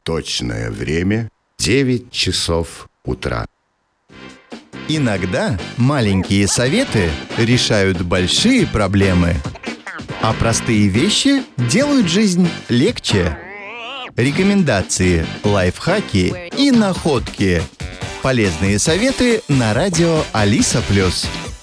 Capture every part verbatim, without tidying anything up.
Точное время – девять часов утра. Иногда маленькие советы решают большие проблемы, а простые вещи делают жизнь легче. Рекомендации, лайфхаки и находки. Полезные советы на радио Алиса Плюс.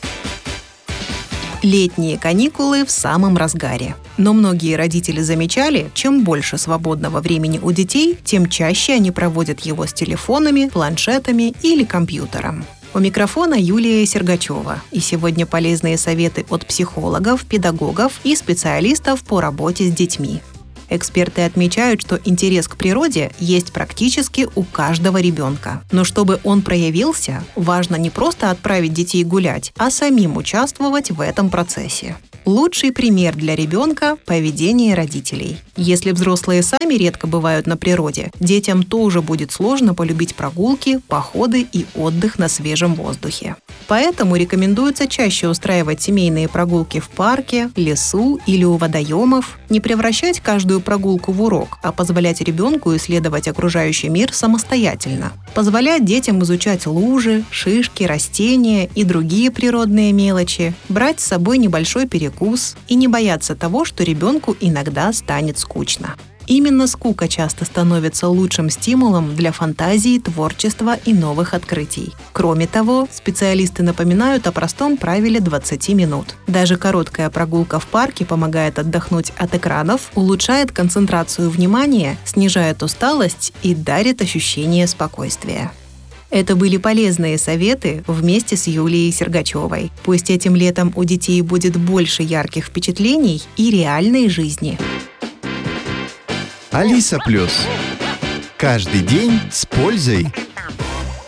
Летние каникулы в самом разгаре. Но многие родители замечали, чем больше свободного времени у детей, тем чаще они проводят его с телефонами, планшетами или компьютером. У микрофона Юлия Сергачева. И сегодня полезные советы от психологов, педагогов и специалистов по работе с детьми. Эксперты отмечают, что интерес к природе есть практически у каждого ребенка. Но чтобы он проявился, важно не просто отправить детей гулять, а самим участвовать в этом процессе. Лучший пример для ребенка – поведение родителей. Если взрослые сами редко бывают на природе, детям тоже будет сложно полюбить прогулки, походы и отдых на свежем воздухе. Поэтому рекомендуется чаще устраивать семейные прогулки в парке, лесу или у водоемов, не превращать каждую прогулку в урок, а позволять ребенку исследовать окружающий мир самостоятельно. Позволять детям изучать лужи, шишки, растения и другие природные мелочи, брать с собой небольшой перекус и не бояться того, что ребенку иногда станет скучно. Именно скука часто становится лучшим стимулом для фантазии, творчества и новых открытий. Кроме того, специалисты напоминают о простом правиле двадцати минут. Даже короткая прогулка в парке помогает отдохнуть от экранов, улучшает концентрацию внимания, снижает усталость и дарит ощущение спокойствия. Это были полезные советы вместе с Юлией Сергачевой. Пусть этим летом у детей будет больше ярких впечатлений и реальной жизни. Алиса Плюс. Каждый день с пользой.